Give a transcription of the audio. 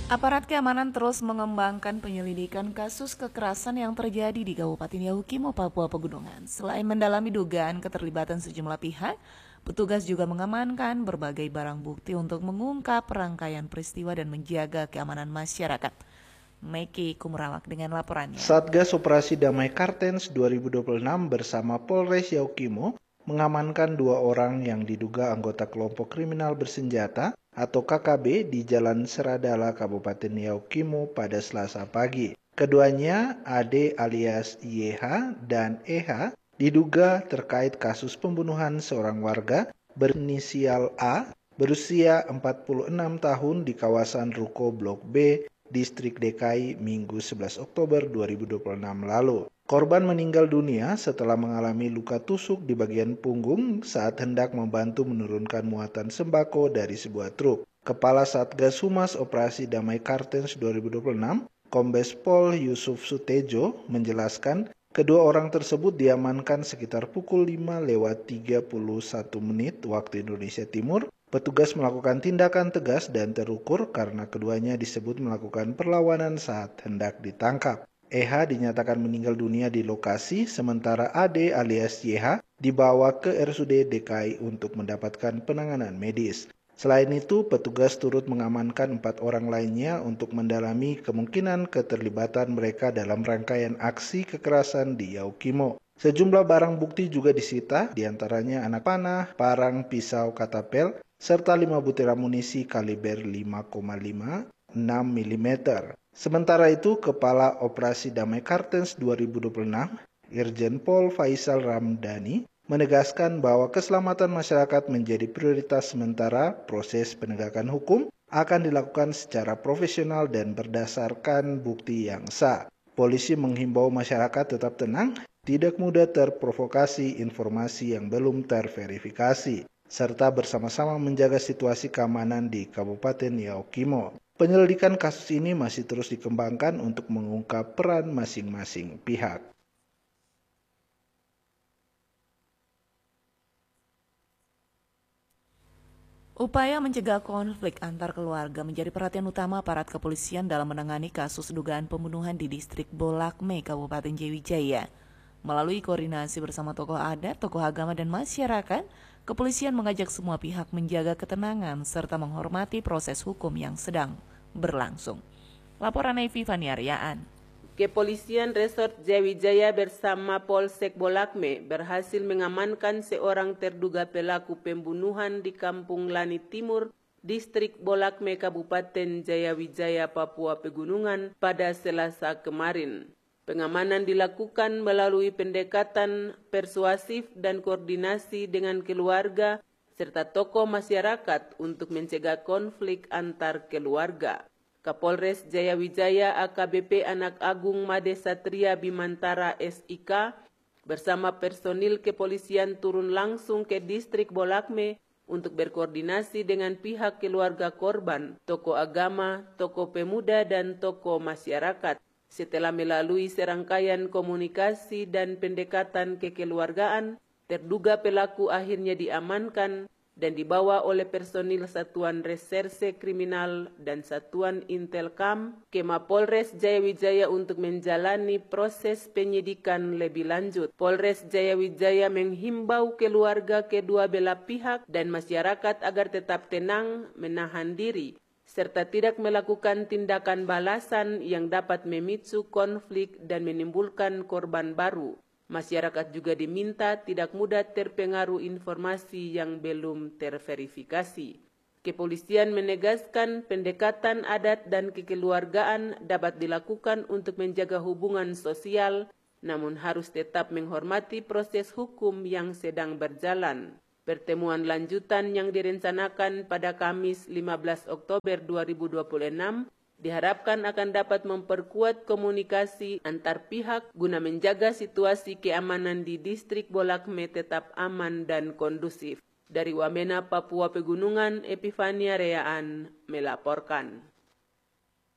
Aparat keamanan terus mengembangkan penyelidikan kasus kekerasan yang terjadi di Kabupaten Yahukimo, Papua Pegunungan. Selain mendalami dugaan keterlibatan sejumlah pihak, petugas juga mengamankan berbagai barang bukti untuk mengungkap rangkaian peristiwa dan menjaga keamanan masyarakat. Meki Kumrawak dengan laporannya. Satgas Operasi Damai Kartens 2026 bersama Polres Yahukimo mengamankan 2 orang yang diduga anggota kelompok kriminal bersenjata atau KKB di Jalan Seradala, Kabupaten Yahukimo pada Selasa pagi. Keduanya, Ade alias YH dan EH, diduga terkait kasus pembunuhan seorang warga berinisial A berusia 46 tahun di kawasan Ruko Blok B, Distrik DKI Minggu 11 Oktober 2026 lalu. Korban meninggal dunia setelah mengalami luka tusuk di bagian punggung saat hendak membantu menurunkan muatan sembako dari sebuah truk. Kepala Satgas Humas Operasi Damai Kartens 2026, Kombes Pol Yusuf Sutejo menjelaskan kedua orang tersebut diamankan sekitar pukul 5:31 waktu Indonesia Timur. Petugas melakukan tindakan tegas dan terukur karena keduanya disebut melakukan perlawanan saat hendak ditangkap. EH dinyatakan meninggal dunia di lokasi, sementara AD alias YH dibawa ke RSUD DKI untuk mendapatkan penanganan medis. Selain itu, petugas turut mengamankan 4 orang lainnya untuk mendalami kemungkinan keterlibatan mereka dalam rangkaian aksi kekerasan di Yahukimo. Sejumlah barang bukti juga disita, diantaranya anak panah, parang, pisau, katapel, serta 5 butir amunisi kaliber 5,5 6 mm. Sementara itu, Kepala Operasi Damai Kartens 2026, Irjen Pol Faisal Ramdhani, menegaskan bahwa keselamatan masyarakat menjadi prioritas sementara. Proses penegakan hukum akan dilakukan secara profesional dan berdasarkan bukti yang sah. Polisi menghimbau masyarakat tetap tenang, tidak mudah terprovokasi informasi yang belum terverifikasi, serta bersama-sama menjaga situasi keamanan di Kabupaten Yahukimo. Penyelidikan kasus ini masih terus dikembangkan untuk mengungkap peran masing-masing pihak. Upaya mencegah konflik antar keluarga menjadi perhatian utama aparat kepolisian dalam menangani kasus dugaan pembunuhan di distrik Bolakme, Kabupaten Jayawijaya. Melalui koordinasi bersama tokoh adat, tokoh agama, dan masyarakat, kepolisian mengajak semua pihak menjaga ketenangan serta menghormati proses hukum yang sedang berlangsung. Laporan Evi Faniaryaan. Kepolisian Resort Jayawijaya bersama Polsek Bolakme berhasil mengamankan seorang terduga pelaku pembunuhan di Kampung Lani Timur, Distrik Bolakme, Kabupaten Jayawijaya, Papua Pegunungan pada Selasa kemarin. Pengamanan dilakukan melalui pendekatan persuasif dan koordinasi dengan keluarga serta tokoh masyarakat untuk mencegah konflik antar keluarga. Kapolres Jayawijaya AKBP Anak Agung Made Satria Bimantara SIK bersama personil kepolisian turun langsung ke distrik Bolakme untuk berkoordinasi dengan pihak keluarga korban, tokoh agama, tokoh pemuda, dan tokoh masyarakat. Setelah melalui serangkaian komunikasi dan pendekatan kekeluargaan, terduga pelaku akhirnya diamankan dan dibawa oleh personil Satuan Reserse Kriminal dan Satuan Intelkam ke Mapolres Jayawijaya untuk menjalani proses penyidikan lebih lanjut. Polres Jayawijaya menghimbau keluarga kedua belah pihak dan masyarakat agar tetap tenang, menahan diri, serta tidak melakukan tindakan balasan yang dapat memicu konflik dan menimbulkan korban baru. Masyarakat juga diminta tidak mudah terpengaruh informasi yang belum terverifikasi. Kepolisian menegaskan pendekatan adat dan kekeluargaan dapat dilakukan untuk menjaga hubungan sosial, namun harus tetap menghormati proses hukum yang sedang berjalan. Pertemuan lanjutan yang direncanakan pada Kamis 15 Oktober 2026 diharapkan akan dapat memperkuat komunikasi antar pihak guna menjaga situasi keamanan di distrik Bolakme tetap aman dan kondusif. Dari Wamena, Papua Pegunungan, Epifania Reaan melaporkan.